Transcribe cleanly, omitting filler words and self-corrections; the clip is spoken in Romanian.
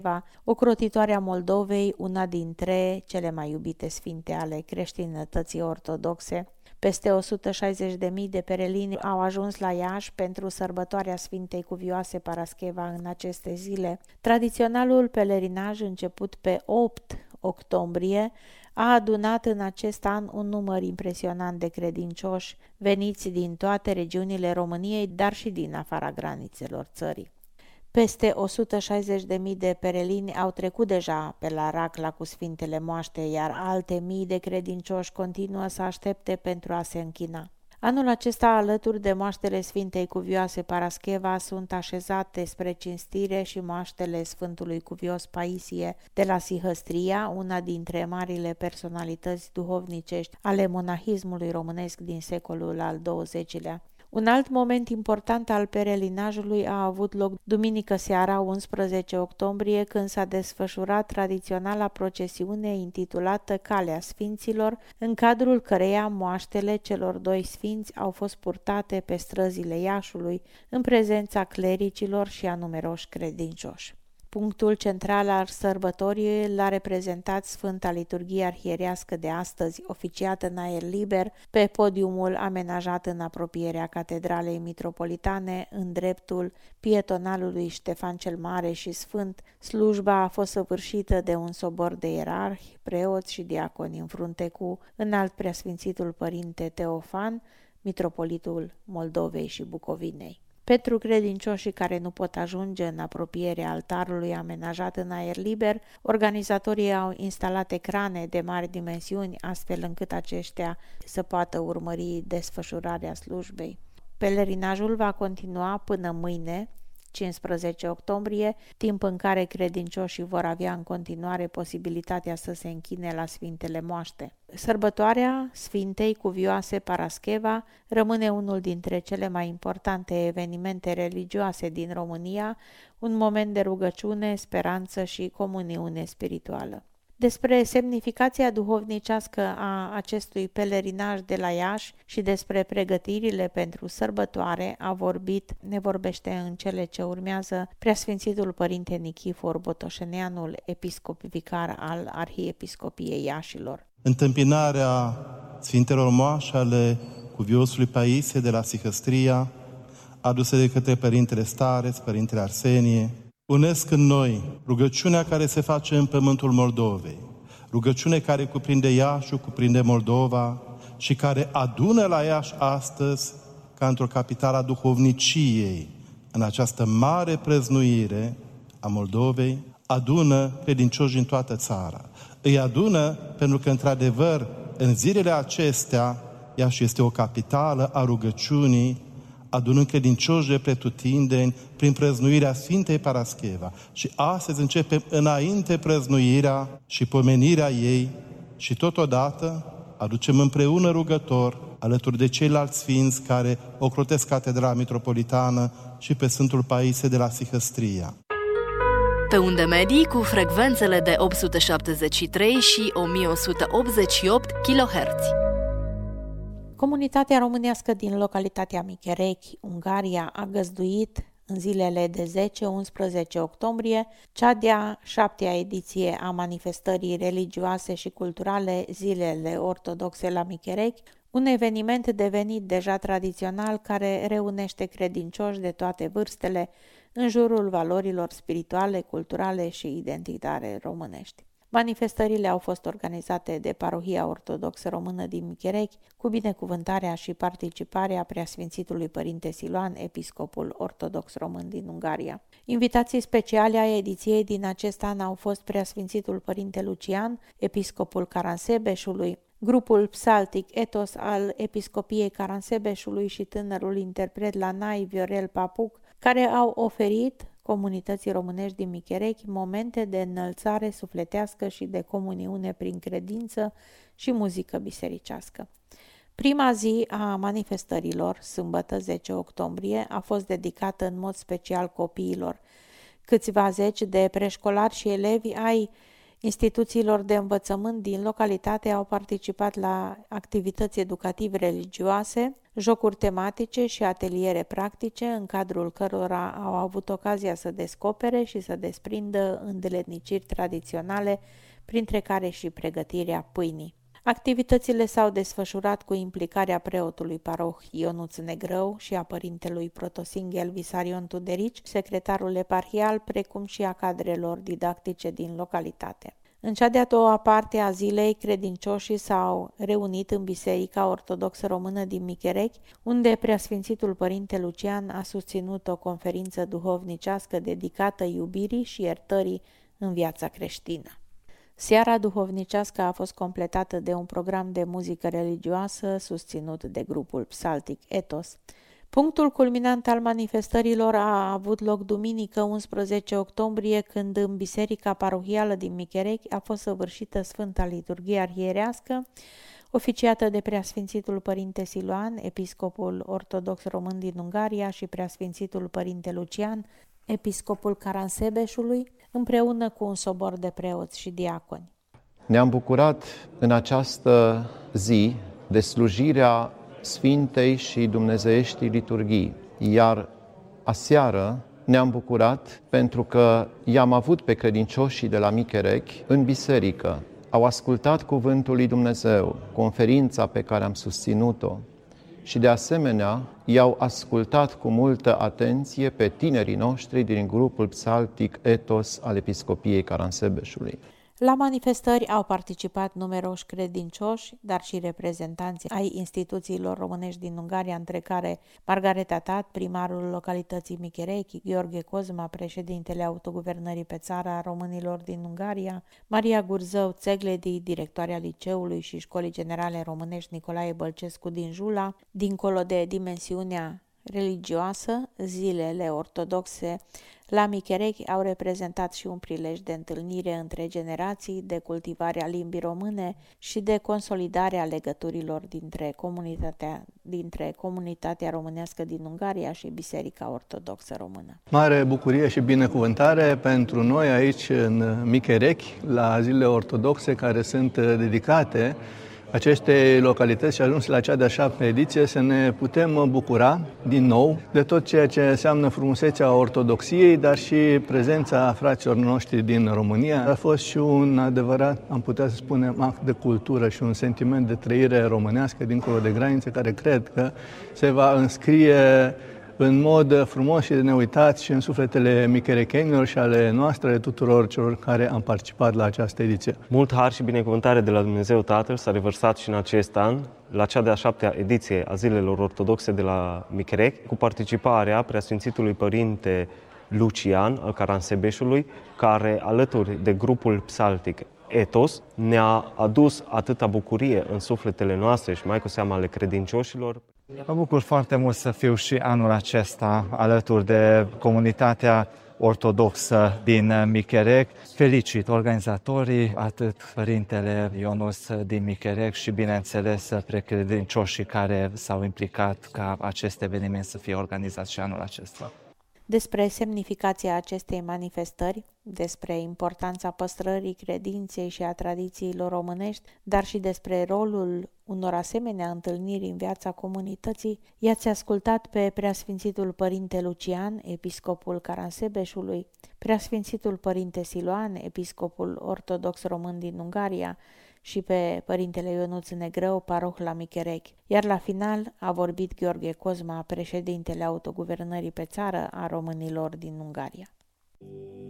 ocrotitoarea Moldovei, una dintre cele mai iubite sfinte ale creștinătății ortodoxe. Peste 160.000 de pelelini au ajuns la Iași pentru sărbătoarea Sfintei Cuvioase Parascheva în aceste zile. Tradiționalul pelerinaj, început pe 8 octombrie, a adunat în acest an un număr impresionant de credincioși veniți din toate regiunile României, dar și din afara granițelor țării. Peste 160.000 de pelelini au trecut deja pe la Racla cu Sfintele Moaște, iar alte mii de credincioși continuă să aștepte pentru a se închina. Anul acesta, alături de moaștele Sfintei Cuvioase Parascheva, sunt așezate spre cinstire și moaștele Sfântului Cuvios Paisie de la Sihăstria, una dintre marile personalități duhovnicești ale monahismului românesc din secolul al XX-lea. Un alt moment important al perelinajului a avut loc duminică seara, 11 octombrie, când s-a desfășurat tradiționala procesiune intitulată Calea Sfinților, în cadrul căreia moaștele celor doi sfinți au fost purtate pe străzile Iașului, în prezența clericilor și a numeroși credincioși. Punctul central al sărbătorii l-a reprezentat Sfânta Liturghie Arhierească de astăzi, oficiată în aer liber, pe podiumul amenajat în apropierea Catedralei Mitropolitane, în dreptul pietonalului Ștefan cel Mare și Sfânt. Slujba a fost săvârșită de un sobor de ierarhi, preoți și diaconi în frunte cu înalt preasfințitul Părinte Teofan, mitropolitul Moldovei și Bucovinei. Pentru credincioșii care nu pot ajunge în apropierea altarului amenajat în aer liber, organizatorii au instalat ecrane de mari dimensiuni, astfel încât aceștia să poată urmări desfășurarea slujbei. Pelerinajul va continua până mâine, 15 octombrie, timp în care credincioșii vor avea în continuare posibilitatea să se închine la Sfintele Moaște. Sărbătoarea Sfintei Cuvioase Parascheva rămâne unul dintre cele mai importante evenimente religioase din România, un moment de rugăciune, speranță și comuniune spirituală. Despre semnificația duhovnicească a acestui pelerinaj de la Iași și despre pregătirile pentru sărbătoare ne vorbește în cele ce urmează Preasfințitul Părinte Nichifor Botoșeneanul, episcop vicar al Arhiepiscopiei Iașilor. Întâmpinarea Sfintelor Moașe ale Cuviosului Paisie de la Sihăstria, aduse de către Părintele Stareț, Părintele Arsenie, unesc în noi rugăciunea care se face în pământul Moldovei, rugăciune care cuprinde Iașul, cuprinde Moldova și care adună la Iași astăzi, ca într-o capitală a duhovniciei, în această mare prăznuire a Moldovei, adună credincioși din toată țara. Îi adună pentru că, într-adevăr, în zilele acestea, Iași este o capitală a rugăciunii, adunând credincioși de pretutindeni prin prăznuirea Sfintei Parascheva. Și astăzi începem înainte prăznuirea și pomenirea ei și totodată aducem împreună rugător alături de ceilalți sfinți care ocrotesc Catedrala Mitropolitană și pe Sfântul Paisie de la Sihăstria. Pe unde medii cu frecvențele de 873 și 1188 kHz. Comunitatea românească din localitatea Micherechi, Ungaria, a găzduit în zilele de 10-11 octombrie cea de-a 7-a ediție a manifestării religioase și culturale Zilele Ortodoxe la Micherechi, un eveniment devenit deja tradițional care reunește credincioși de toate vârstele în jurul valorilor spirituale, culturale și identitare românești. Manifestările au fost organizate de Parohia Ortodoxă Română din Micherechi, cu binecuvântarea și participarea Preasfințitului Părinte Siluan, episcopul ortodox român din Ungaria. Invitații speciale a ediției din acest an au fost Preasfințitul Părinte Lucian, episcopul Caransebeșului, grupul psaltic Etos al Episcopiei Caransebeșului și tânărul interpret Lanai Viorel Papuc, care au oferit comunității românești din Micherechi momente de înălțare sufletească și de comuniune prin credință și muzică bisericească. Prima zi a manifestărilor, sâmbătă 10 octombrie, a fost dedicată în mod special copiilor. Câțiva zeci de preșcolari și elevi ai instituțiilor de învățământ din localitate au participat la activități educative religioase, jocuri tematice și ateliere practice, în cadrul cărora au avut ocazia să descopere și să desprindă îndeletniciri tradiționale, printre care și pregătirea pâinii. Activitățile s-au desfășurat cu implicarea preotului paroh Ionuț Negrău și a părintelui protosinghel Visarion Tuderici, secretarul eparhial, precum și a cadrelor didactice din localitate. În cea de-a doua parte a zilei, credincioșii s-au reunit în Biserica Ortodoxă Română din Micherechi, unde Preasfințitul Părinte Lucian a susținut o conferință duhovnicească dedicată iubirii și iertării în viața creștină. Seara duhovnicească a fost completată de un program de muzică religioasă susținut de grupul psaltic Ethos. Punctul culminant al manifestărilor a avut loc duminică 11 octombrie, când în Biserica Parohială din Micherechi a fost săvârșită Sfânta Liturghie Arhierească, oficiată de Preasfințitul Părinte Siluan, episcopul ortodox român din Ungaria, și Preasfințitul Părinte Lucian, episcopul Caransebeșului, împreună cu un sobor de preoți și diaconi. Ne-am bucurat în această zi de slujirea Sfintei și Dumnezeieștii liturghii, iar aseară ne-am bucurat pentru că i-am avut pe credincioșii de la Micherechi în biserică. Au ascultat cuvântul lui Dumnezeu, conferința pe care am susținut-o, și de asemenea i-au ascultat cu multă atenție pe tinerii noștri din grupul psaltic Ethos al Episcopiei Caransebeșului. La manifestări au participat numeroși credincioși, dar și reprezentanți ai instituțiilor românești din Ungaria, între care Margareta Tat, primarul localității Micherechi, Gheorghe Cozma, președintele autoguvernării pe țară a românilor din Ungaria, Maria Gurzău Țegledi, directoarea liceului și școlii generale românești Nicolae Bălcescu din Jula. Dincolo de dimensiunea religioasă, zilele ortodoxe la Micherechi au reprezentat și un prilej de întâlnire între generații, de cultivare a limbii române și de consolidare a legăturilor dintre comunitatea românească din Ungaria și Biserica Ortodoxă Română. Mare bucurie și binecuvântare pentru noi aici în Micherechi, la zilele ortodoxe care sunt dedicate acestei localități și ajuns la cea de-a 7-a ediție, să ne putem bucura din nou de tot ceea ce înseamnă frumusețea ortodoxiei, dar și prezența fraților noștri din România. A fost și un adevărat, am putea să spunem, act de cultură și un sentiment de trăire românească dincolo de granițe, care cred că se va înscrie în mod frumos și de neuitat și în sufletele micherechenilor și ale noastre, ale tuturor celor care am participat la această ediție. Mult har și binecuvântare de la Dumnezeu Tatăl s-a revărsat și în acest an, la cea de-a 7-a ediție a Zilelor Ortodoxe de la Micherechi, cu participarea Preasfințitului Părinte Lucian al Caransebeșului, care, alături de grupul psaltic Ethos, ne-a adus atâta bucurie în sufletele noastre și mai cu seamă ale credincioșilor. Mă bucur foarte mult să fiu și anul acesta alături de comunitatea ortodoxă din Micherechi. Felicit organizatorii, atât Părintele Ionuț din Micherechi și, bineînțeles, precredincioșii care s-au implicat ca acest eveniment să fie organizat și anul acesta. Despre semnificația acestei manifestări, despre importanța păstrării credinței și a tradițiilor românești, dar și despre rolul unor asemenea întâlniri în viața comunității, i-ați ascultat pe Preasfințitul Părinte Lucian, episcopul Caransebeșului, Preasfințitul Părinte Siluan, episcopul ortodox român din Ungaria, și pe Părintele Ionuț Negrău, paroh la Micherechi. Iar la final a vorbit Gheorghe Cozma, președintele autoguvernării pe țară a românilor din Ungaria.